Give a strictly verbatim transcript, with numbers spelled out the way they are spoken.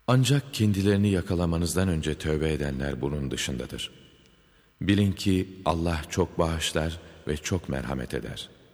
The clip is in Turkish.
Ancak kendilerini yakalamanızdan önce tövbe edenler bunun dışındadır. Bilin ki Allah çok bağışlar ve çok merhamet eder.